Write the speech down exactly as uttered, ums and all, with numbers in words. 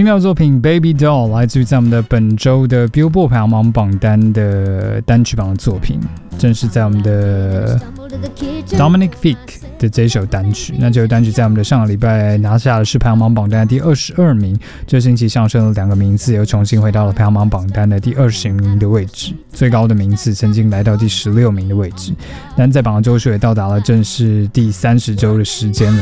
听到作品 Baby Doll 来自于在我们的本周的 Billboard 排行榜榜单的单曲榜的作品，正是在我们的 Dominic Fike 的这首单曲。那这首单曲在我们的上个礼拜拿下的是排行榜榜单的第二十二名，这星期上升了两个名次，又重新回到了排行榜榜单的第二十名的位置，最高的名次曾经来到第十六名的位置，但在榜的周数也到达了正式第三十周的时间了。